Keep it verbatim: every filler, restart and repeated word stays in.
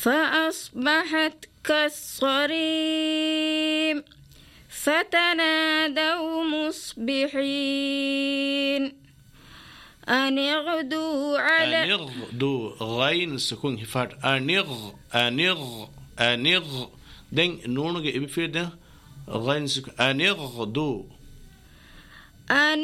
فأصبحت كالصريم فتنادوا مصبحين أن اغدوا على أن اغدوا غين سكون هفات أنغ أنغ أنغ دين نونو إبفيد غين سكون أن اغدوا أن